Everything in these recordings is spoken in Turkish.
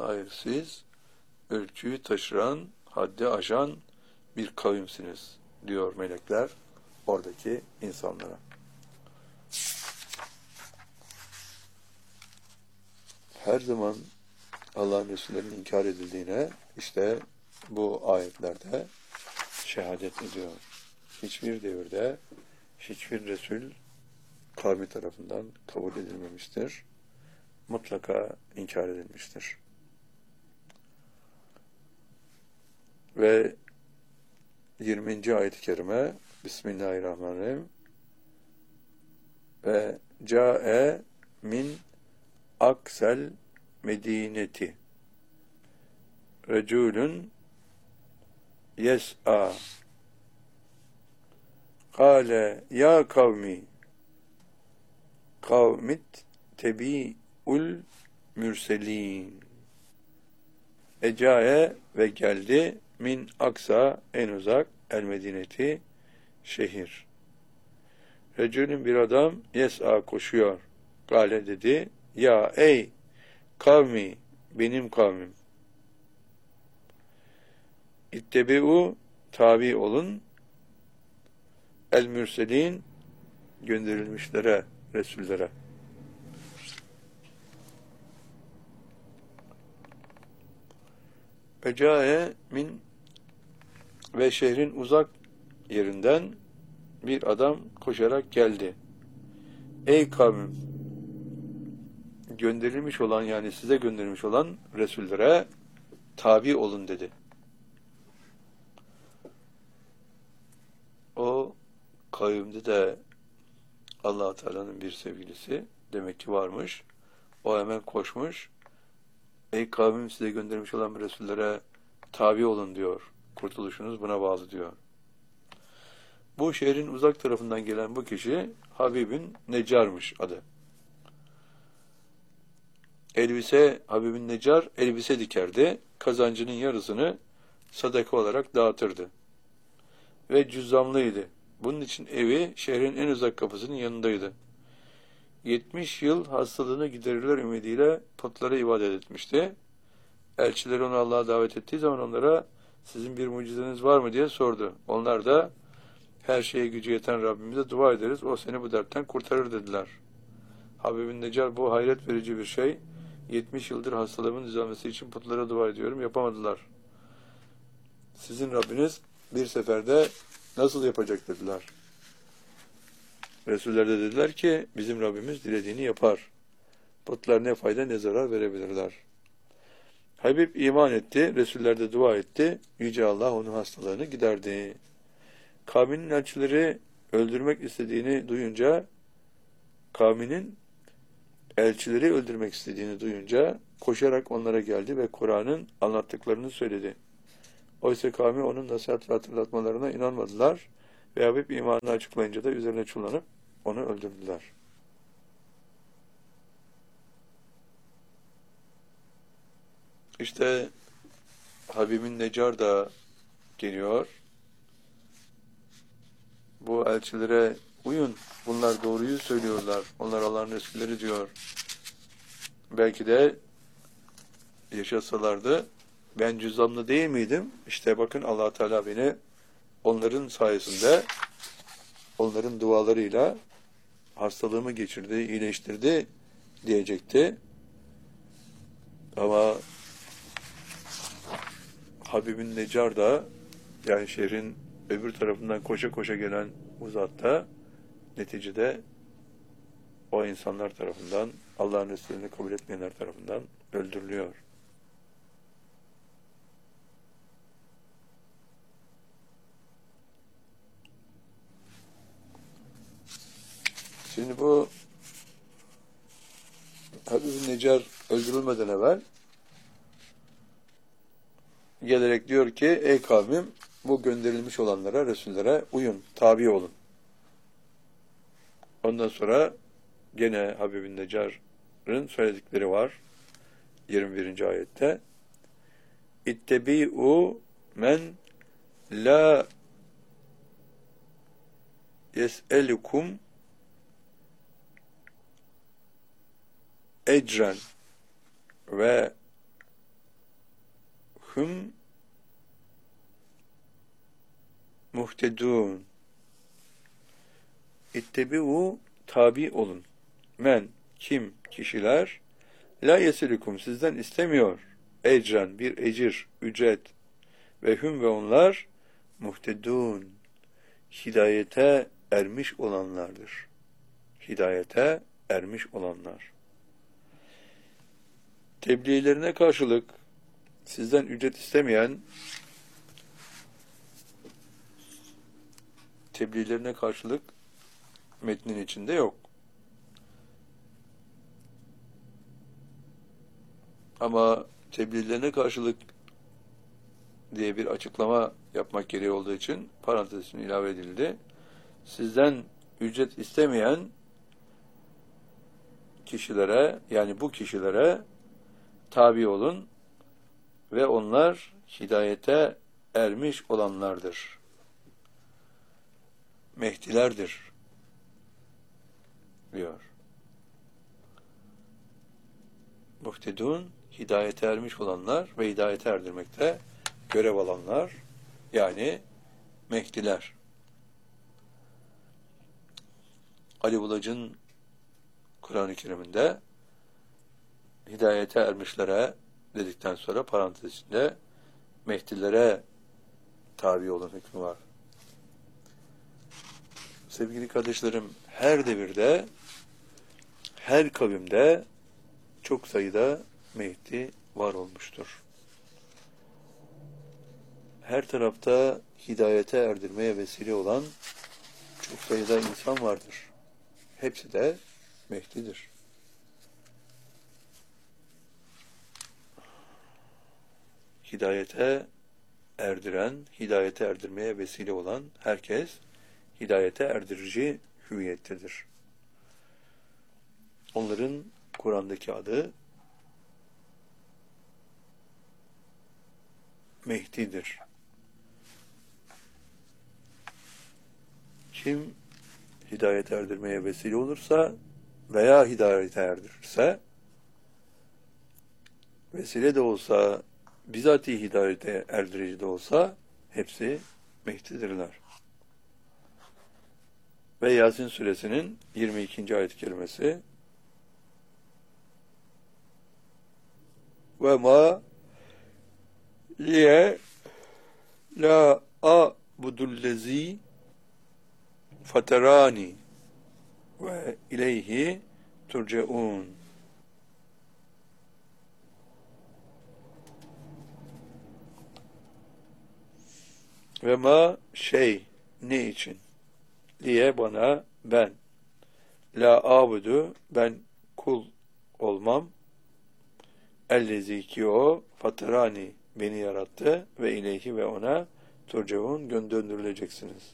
Hayır, siz ölçüyü taşıran, haddi aşan bir kavimsiniz diyor melekler oradaki insanlara. Her zaman Allah'ın Resulü'nün inkar edildiğine işte bu ayetlerde şehadet ediyor. Hiçbir devirde hiçbir Resul kavmi tarafından kabul edilmemiştir. Mutlaka inkar edilmiştir. Ve 20. ayet-i kerime Bismillahirrahmanirrahim ve câe min aksel medineti recülün yes'a kâle ya kavmi kavmit tebi'ul mürselin Ecae ve geldi min aksa en uzak el medineti şehir. Recülün bir adam yes'a koşuyor. Gale dedi ya ey kavmi benim kavmim. İttebi'u tabi olun el mürselin gönderilmişlere, resullere. Ecae min ve şehrin uzak yerinden bir adam koşarak geldi. Ey kavmim, gönderilmiş olan yani size gönderilmiş olan resullere tabi olun dedi. O kavimde de Allah Teala'nın bir sevgilisi demek ki varmış. O hemen koşmuş. Ey kavmim size gönderilmiş olan resullere tabi olun diyor. Kurtuluşunuz buna bağlı diyor. Bu şehrin uzak tarafından gelen bu kişi Habib'in Neccar'mış adı. Habib'in Neccar elbise dikerdi. Kazancının yarısını sadaka olarak dağıtırdı. Ve cüzzamlıydı. Bunun için evi şehrin en uzak kapısının yanındaydı. 70 yıl hastalığını giderirler ümidiyle putlara ibadet etmişti. Elçileri onu Allah'a davet ettiği zaman onlara sizin bir mucizeniz var mı diye sordu. Onlar da her şeye gücü yeten Rabbimize dua ederiz. O seni bu dertten kurtarır dediler. Habibin Neccar bu hayret verici bir şey. 70 yıldır hastalığımın düzelmesi için putlara dua ediyorum. Yapamadılar. Sizin Rabbiniz bir seferde nasıl yapacak dediler. Resuller de dediler ki bizim Rabbimiz dilediğini yapar. Putlar ne fayda ne zarar verebilirler. Habib iman etti. Resuller de dua etti. Yüce Allah onun hastalığını giderdi. Kavminin elçileri öldürmek istediğini duyunca koşarak onlara geldi ve Kur'an'ın anlattıklarını söyledi. Oysa kavmi onun nasihat ve hatırlatmalarına inanmadılar ve Habib imanını açıklayınca da üzerine çullanıp onu öldürdüler. İşte Habib'in Neccar da geliyor. Bu elçilere uyun. Bunlar doğruyu söylüyorlar. Onlar Allah'ın Resulleri diyor. Belki de yaşasalardı ben cüzzamlı değil miydim? İşte bakın Allah Teala beni onların sayesinde onların dualarıyla hastalığımı geçirdi, iyileştirdi diyecekti. Ama Habib'in Neccar da yani şehrin öbür tarafından koşa koşa gelen bu zat da neticede o insanlar tarafından Allah'ın Resulü'nü kabul etmeyenler tarafından öldürülüyor. Şimdi bu Habib-i Neccar öldürülmeden evvel gelerek diyor ki ey kavmim bu gönderilmiş olanlara, Resullere uyun, tabi olun. Ondan sonra gene Habib-i Neccar'ın söyledikleri var 21. ayette İttebi'u men la yes'elukum ecren ve hum muhtedun. İttebi'u tabi olun. Men, kim, kişiler la yesilikum sizden istemiyor. Ecran, bir ecir, ücret. Ve hüm ve onlar muhtedun. Hidayete ermiş olanlardır. Hidayete ermiş olanlar. Tebliğlerine karşılık sizden ücret istemeyen, tebliğlerine karşılık metnin içinde yok. Ama tebliğlerine karşılık diye bir açıklama yapmak gereği olduğu için parantez için ilave edildi. Sizden ücret istemeyen kişilere, yani bu kişilere tabi olun ve onlar hidayete ermiş olanlardır. Mehdilerdir diyor. Muhtedun, hidayete ermiş olanlar ve hidayete erdirmekte görev alanlar, yani Mehdiler. Ali Bulac'ın Kur'an-ı Kerim'inde hidayete ermişlere dedikten sonra parantez içinde Mehdilere tabi olun hükmü var. Sevgili kardeşlerim, her devirde, her kavimde çok sayıda Mehdi var olmuştur. Her tarafta hidayete erdirmeye vesile olan çok sayıda insan vardır. Hepsi de Mehdi'dir. Hidayete erdiren, hidayete erdirmeye vesile olan herkes hidayete erdirici hüviyettedir. Onların Kur'an'daki adı Mehdi'dir. Kim hidayete erdirmeye vesile olursa veya hidayete erdirirse, vesile de olsa, bizatihi hidayete erdirici de olsa, hepsi Mehdi'dirler. Ve Yasin suresinin 22. ayet-i kerimesi ve ma liye la a'budullezi faterani ve ileyhi turcaun. Ve ma şey, ne için? Liye bana, ben. La abudu, ben kul olmam. Ellezi ki o, faterani, beni yarattı ve ileyhi ve ona turcaun, döndürüleceksiniz.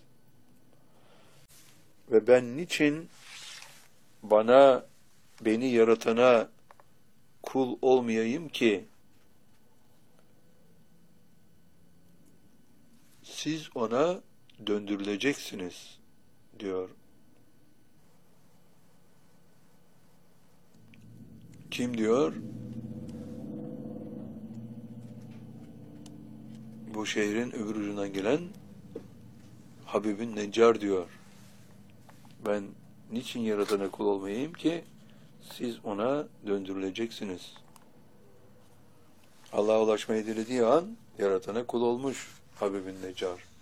Ve ben niçin bana, beni yaratana kul olmayayım ki siz ona döndürüleceksiniz diyor. Kim diyor? Bu şehrin öbür ucundan gelen Habib'in Neccar diyor. Ben niçin yaratana kul olmayayım ki siz ona döndürüleceksiniz. Allah'a ulaşmayı dilediği an yaratana kul olmuş Habib'in Neccar.